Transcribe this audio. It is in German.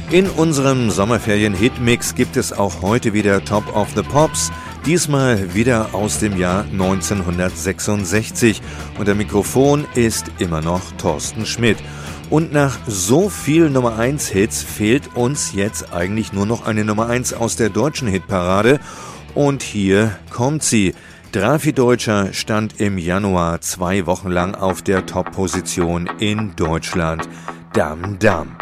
In unserem Sommerferien-Hitmix gibt es auch heute wieder Top of the Pops, diesmal wieder aus dem Jahr 1966. Und am Mikrofon ist immer noch Thorsten Schmidt. Und nach so viel Nummer 1 Hits fehlt uns jetzt eigentlich nur noch eine Nummer 1 aus der deutschen Hitparade. Und hier kommt sie. Drafi Deutscher stand im Januar 2 Wochen lang auf der Top-Position in Deutschland. Dam Dam.